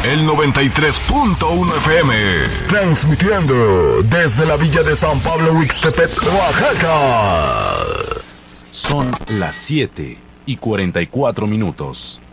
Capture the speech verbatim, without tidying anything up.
el noventa y tres punto uno F M, transmitiendo desde la villa de San Pablo Huixtepec, Oaxaca. Son las siete y cuarenta y cuatro minutos.